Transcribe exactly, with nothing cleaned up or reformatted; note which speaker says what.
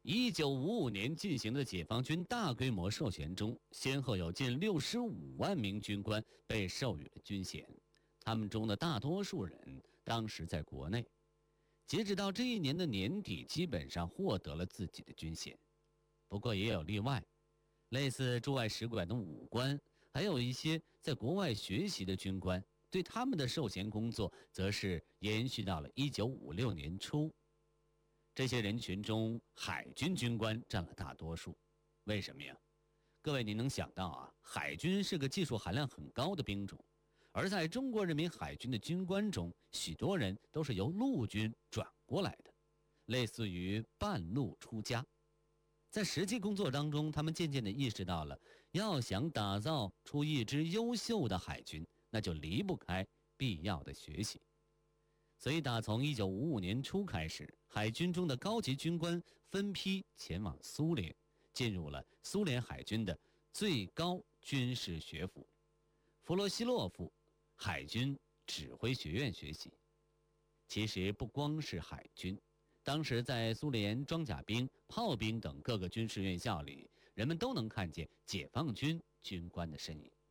Speaker 1: 一九五五年进行的解放军大规模授衔中，先后有近六十五万名军官被授予了军衔，他们中的大多数人当时在国内，截止到这一年的年底，基本上获得了自己的军衔。不过也有例外，类似驻外使馆的武官，还有一些在国外学习的军官，对他们的授衔工作则是延续到了一九五六年初。这些人群中，海军军官占了大多数。为什么呀？各位，你能想到啊，海军是个技术含量很高的兵种，而在中国人民海军的军官中，许多人都是由陆军转过来的，类似于半路出家。在实际工作当中，他们渐渐地意识到了，要想打造出一支优秀的海军，那就离不开必要的学习。所以打从一九五五年初开始，海军中的高级军官分批前往苏联，进入了苏联海军的最高军事学府弗罗西洛夫海军指挥学院学习。其实不光是海军，当时在苏联装甲兵、炮兵等各个军事院校里，人们都能看见解放军军官的身影。